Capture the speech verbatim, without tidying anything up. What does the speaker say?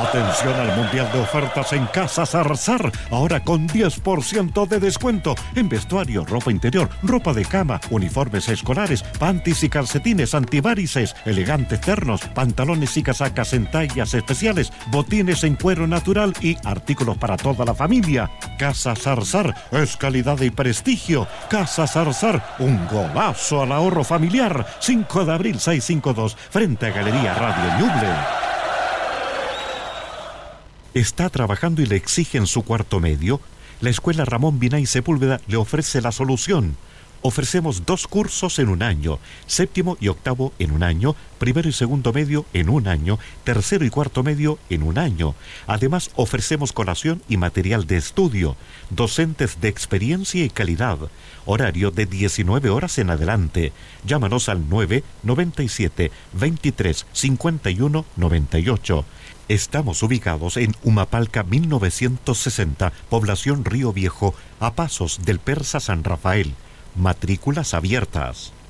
Atención al Mundial de Ofertas en Casa Zarzar. Ahora con diez por ciento de descuento en vestuario, ropa interior, ropa de cama, uniformes escolares, panties y calcetines antivarices, elegantes ternos, pantalones y casacas en tallas especiales, botines en cuero natural y artículos para toda la familia. Casa Zarzar es calidad y prestigio. Casa Zarzar, un golazo al ahorro familiar. cinco de abril seiscientos cincuenta y dos, frente a Galería Radio Ñuble. ¿Está trabajando y le exigen su cuarto medio? La Escuela Ramón Binay Sepúlveda le ofrece la solución. Ofrecemos dos cursos en un año, séptimo y octavo en un año, primero y segundo medio en un año, tercero y cuarto medio en un año. Además, ofrecemos colación y material de estudio, docentes de experiencia y calidad, horario de diecinueve horas en adelante. Llámanos al nueve noventa y siete, veintitrés, cincuenta y uno, noventa y ocho. Estamos ubicados en Humapalca mil novecientos sesenta, población Río Viejo, a pasos del Persa San Rafael. Matrículas abiertas.